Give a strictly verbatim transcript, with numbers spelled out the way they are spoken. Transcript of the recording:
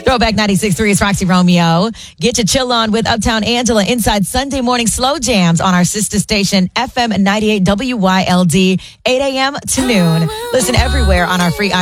Throwback ninety-six point three is Roxy Romeo. Get your chill on with Uptown Angela inside Sunday morning slow jams on our sister station, F M ninety-eight W Y L D, eight a.m. to noon. Listen everywhere on our free